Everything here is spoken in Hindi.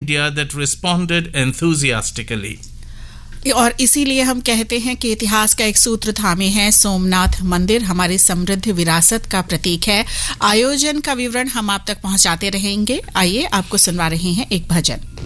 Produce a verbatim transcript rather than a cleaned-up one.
India that responded enthusiastically. और इसीलिए हम कहते हैं कि इतिहास का एक सूत्र थामे है, सोमनाथ मंदिर हमारी समृद्ध विरासत का प्रतीक है। आयोजन का विवरण हम आप तक पहुंचाते रहेंगे। आइए आपको सुनवा रहे हैं एक भजन।